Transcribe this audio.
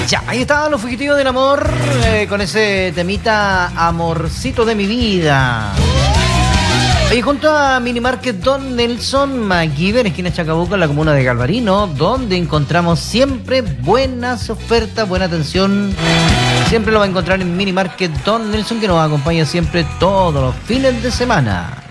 Ya, ahí estaban los fugitivos del amor, con ese temita Amorcito de mi vida. Ahí junto a Mini Market Don Nelson McGiver, esquina Chacabuco, en la comuna de Galvarino, donde encontramos siempre buenas ofertas, buena atención. Siempre lo va a encontrar en Mini Market Don Nelson, que nos acompaña siempre todos los fines de semana.